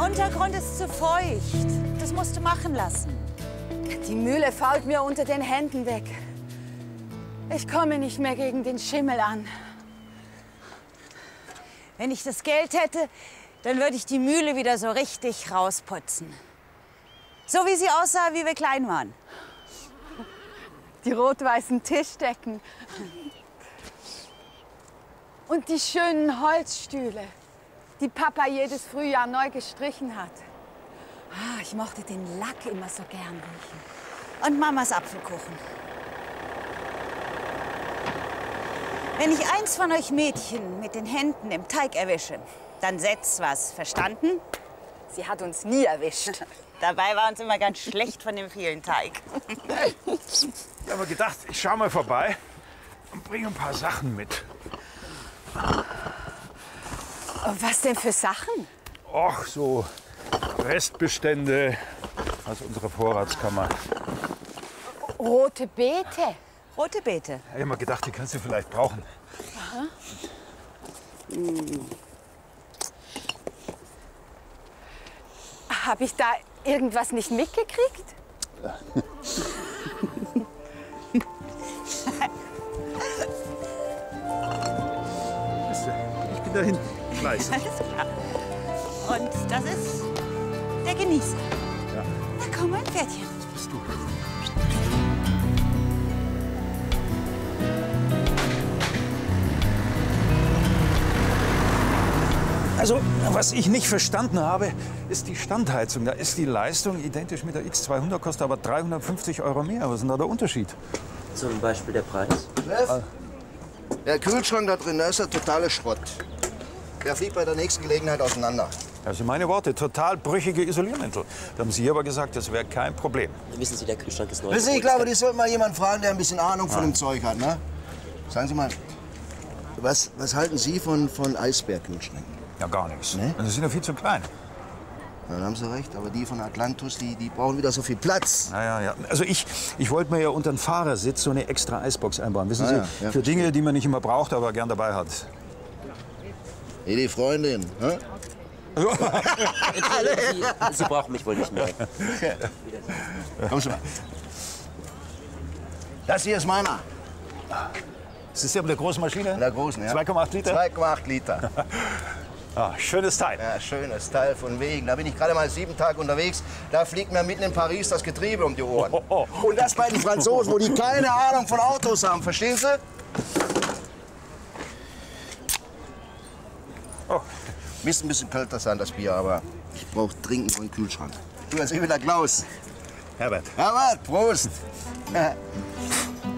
Untergrund ist zu feucht. Das musst du machen lassen. Die Mühle fault mir unter den Händen weg. Ich komme nicht mehr gegen den Schimmel an. Wenn ich das Geld hätte, dann würde ich die Mühle wieder so richtig rausputzen. So wie sie aussah, wie wir klein waren. Die rot-weißen Tischdecken. Und die schönen Holzstühle, die Papa jedes Frühjahr neu gestrichen hat. Ah, ich mochte den Lack immer so gern riechen. Und Mamas Apfelkuchen. Wenn ich eins von euch Mädchen mit den Händen im Teig erwische, dann setzt was. Verstanden? Sie hat uns nie erwischt. Dabei war uns immer ganz schlecht von dem vielen Teig. Ich habe gedacht, ich schaue mal vorbei und bringe ein paar Sachen mit. Was denn für Sachen? Och, so Restbestände aus unserer Vorratskammer. Rote Beete. Rote Beete. Ich habe mir gedacht, die kannst du vielleicht brauchen. Aha. Habe ich da irgendwas nicht mitgekriegt? Ich bin da hinten. Fleißig. Alles klar. Und das ist der Genießer. Ja. Na komm, mein Pferdchen. Das bist du. Also, was ich nicht verstanden habe, ist die Standheizung. Da ist die Leistung identisch mit der X200, kostet aber 350 € mehr. Was ist denn da der Unterschied? Zum Beispiel der Preis. Der Kühlschrank da drin, der ist ja totale Schrott. Der fliegt bei der nächsten Gelegenheit auseinander. Das sind meine Worte. Total brüchige Isoliermittel. Da haben Sie aber gesagt, das wäre kein Problem. Wissen Sie, der Kühlschrank ist neu. Wissen Sie, ich glaube, die sollten mal jemanden fragen, der ein bisschen Ahnung von dem Zeug hat, ne? Sagen Sie mal, was halten Sie von Eisbärkühlschränken? Ja, gar nichts. Nee? Die sind ja viel zu klein. Ja, dann haben Sie recht, aber die von Atlantus, die brauchen wieder so viel Platz. Ja. Also ich wollte mir ja unter den Fahrersitz so eine extra Eisbox einbauen. Wissen Sie, Ja, für Dinge, die man nicht immer braucht, aber gern dabei hat. Hey, die Freundin, ne? Sie brauchen mich wohl nicht mehr. Komm schon mal. Das hier ist meiner. Das ist ja mit der großen Maschine? In der großen, ja. 2,8 Liter? 2,8 Liter. Ah, schönes Teil. Ja, schönes Teil von wegen. Da bin ich gerade mal 7 Tage unterwegs. Da fliegt mir mitten in Paris das Getriebe um die Ohren. Und das bei den Franzosen, wo die keine Ahnung von Autos haben. Verstehen Sie? Oh. Müsste ein bisschen kälter sein, das Bier, aber ich brauche dringend einen Kühlschrank. Du, jetzt wieder Klaus. Herbert. Herbert, Prost.